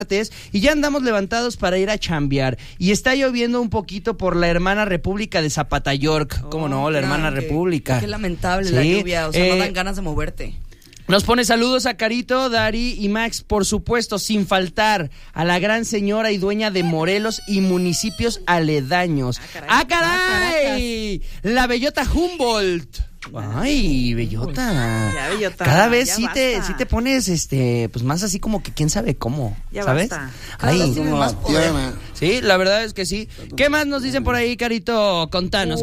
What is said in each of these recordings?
martes y ya andamos levantados para ir a chambear. Y está lloviendo un poquito por la hermana República de Zapatayork. ¿Cómo no? La hermana República. Qué lamentable la lluvia, o sea, no dan ganas de moverte. Nos pone saludos a Carito, Dari y Max, por supuesto, sin faltar a la gran señora y dueña de Morelos y municipios aledaños. ¡Ah, caray! La bellota Humboldt. Ay, bellota. Ya, bellota. Cada vez ya sí te pones pues más así como que quién sabe cómo, ya ¿sabes? Basta. Ay, más poder. Sí, la verdad es que sí. ¿Qué más nos dicen por ahí, Carito? Contanos.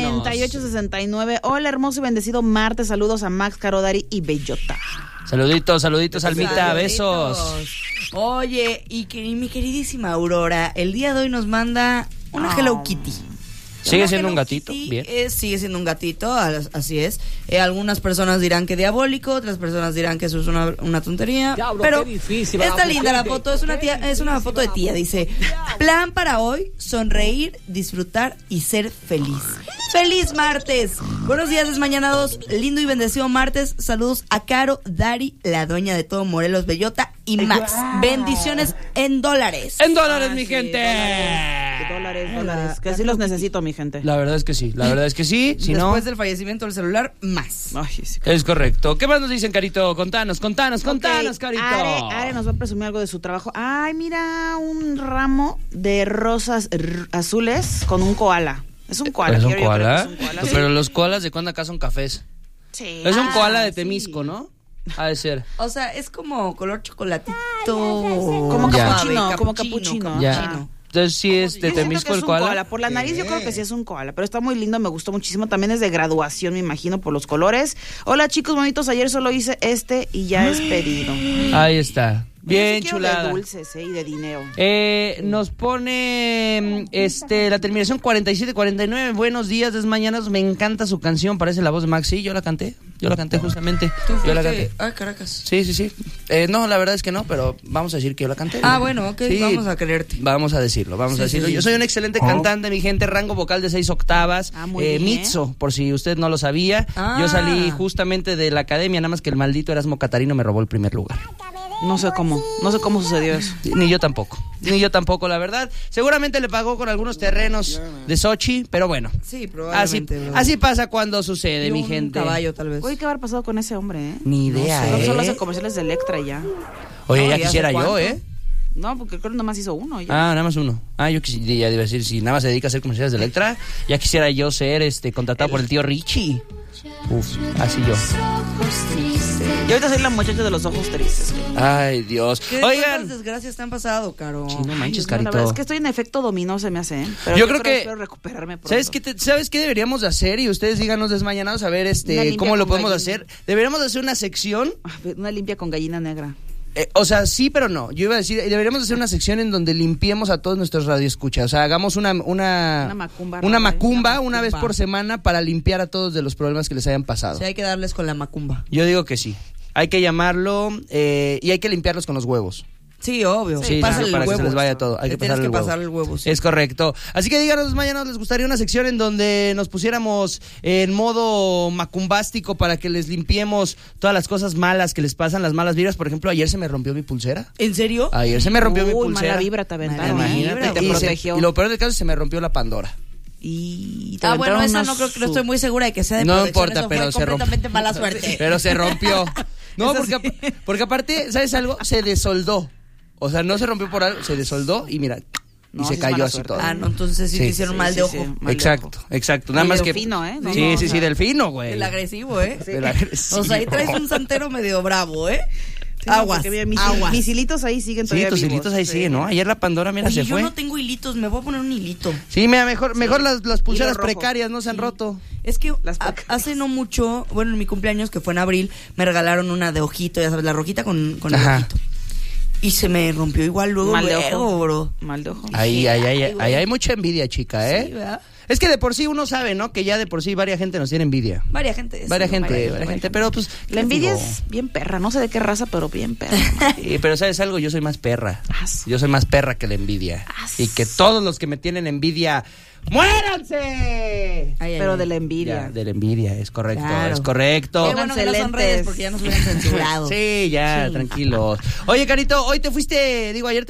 4869. Hola, hermoso y bendecido martes. Saludos a Max, Caro, Dari y Bellota. Saluditos, Almita, besos. Oye, y mi queridísima Aurora, el día de hoy nos manda una Hello Kitty. ¿Sigue siendo un gatito? Bien. Sigue siendo un gatito, así es. Algunas personas dirán que diabólico, otras personas dirán que eso es una tontería. Diablo, pero está linda la foto, es una foto de tía. Dice, plan para hoy, sonreír, disfrutar y ser feliz. ¡Feliz martes! Buenos días, desmañanados. Lindo y bendecido martes. Saludos a Caro, Dari, la dueña de todo Morelos, Bellota y Max. Bendiciones en dólares. ¡En dólares, mi gente! Dólares. Que sí los necesito, mi gente. La verdad es que sí. Si Después del fallecimiento del celular, más. Ay, sí, es correcto. ¿Qué más nos dicen, Carito? Contanos, Carito. Are nos va a presumir algo de su trabajo. Ay, mira, un ramo de rosas azules con un koala. Es un koala. ¿Es un koala? Sí. Pero los koalas de cuándo acá son cafés. Sí. Es un koala de Temisco, ¿no? Ha de ser. O sea, es como color chocolatito. Como capuchino. Ya. Entonces sí es de Temisco el koala. Por la nariz yo creo que sí es un koala, pero está muy lindo, me gustó muchísimo. También es de graduación, me imagino, por los colores. Hola, chicos bonitos, ayer solo hice y ya es pedido. Ahí está. Bien, sí chulada. De dulces, y de dinero. Nos pone la terminación 4749. Buenos días, desmañanas. Me encanta su canción, parece la voz de Max. Sí, yo la canté justamente. Yo la canté. Ay, Caracas. Sí. No, la verdad es que no, pero vamos a decir que yo la canté. Ah, bueno, ok, sí, vamos a creerte. Vamos a decirlo. Sí. Yo soy un excelente cantante, mi gente, rango vocal de 6 octavas. Muy bien. Mitzo, por si usted no lo sabía. Yo salí justamente de la academia, nada más que el maldito Erasmo Catarino me robó el primer lugar. No sé cómo sucedió eso. Ni yo tampoco, la verdad. Seguramente le pagó con algunos terrenos de Sochi, pero bueno. Sí, probablemente. Así pasa cuando sucede, mi gente. Un caballo, tal vez. Oye, ¿qué habrá pasado con ese hombre, Ni idea, Solo hace comerciales de Electra y ya. Oye, ya quisiera yo, No, porque creo que nada más hizo uno. Ya. Nada más uno. Yo ya iba a decir, si nada más se dedica a hacer comerciales de Electra, ya quisiera yo ser contratado por el tío Richie. Así yo. Y ahorita soy la muchacha de los ojos tristes. Ay, Dios. Oigan, desgracias te han pasado, Caro. Sí, no manches, Carito. Carito. La verdad es que estoy en efecto dominó, se me hace, Pero yo creo que espero recuperarme pronto. ¿Sabes qué deberíamos de hacer? Y ustedes díganos desmañanados a ver cómo lo podemos hacer. Deberíamos hacer una sección. Una limpia con gallina negra. O sea, sí, pero no. Yo iba a decir, deberíamos hacer una sección en donde limpiemos a todos nuestros radioescuchas. O sea, hagamos una macumba una vez por semana para limpiar a todos de los problemas que les hayan pasado. Sí, hay que darles con la macumba. Yo digo que sí. Hay que llamarlo y hay que limpiarlos con los huevos. Sí, obvio. Sí, para que se les vaya todo. Hay que pasarle el huevo. Sí. Es correcto. Así que díganos, mañana les gustaría una sección en donde nos pusiéramos en modo macumbástico para que les limpiemos todas las cosas malas que les pasan, las malas vibras. Por ejemplo, ayer se me rompió mi pulsera. ¿En serio? Ayer se me rompió mi pulsera. Mala vibra te aventaron. Imagínate. Te protegió. Y lo peor del caso es que se me rompió la Pandora. Bueno, esa no creo que no estoy muy segura de que sea de no protección. Importa, pero fue completamente mala suerte. Pero se rompió. No, porque aparte, ¿sabes algo? Se desoldó. O sea, no se rompió por algo, se desoldó y mira, y se cayó así todo. No, entonces sí te hicieron mal de ojo. Exacto. Nada más que delfino, ¿no? Sí, delfino, güey. El agresivo, Sí. El agresivo. O sea, ahí traes un santero medio bravo, Sí, aguas. Mis hilitos ahí siguen todavía tus vivos. hilitos ahí siguen, ¿no? Ayer la Pandora, mira, se fue. Yo no tengo hilitos, me voy a poner un hilito. Sí, mira, mejor las pulseras precarias no se han roto. Es que hace no mucho, en mi cumpleaños, que fue en abril, me regalaron una de ojito, ya sabes, la rojita con el ojito. Y se me rompió igual luego, bro. Mal de ojo. Ahí hay mucha envidia, chica, Sí, ¿verdad? Es que de por sí uno sabe, ¿no? Que ya de por sí varias gente nos tiene envidia. Varias gente, pero pues... La envidia es bien perra, no sé de qué raza, pero bien perra. Pero ¿sabes algo? Yo soy más perra. Yo soy más perra que la envidia. Y que todos los que me tienen envidia... ¡Muéranse! Pero de la envidia. Ya, de la envidia, es correcto, claro. es correcto. Qué bueno que no son redes porque ya nos hubieran censurado. Sí, ya, tranquilos. Oye, Carito, hoy te fuiste, ayer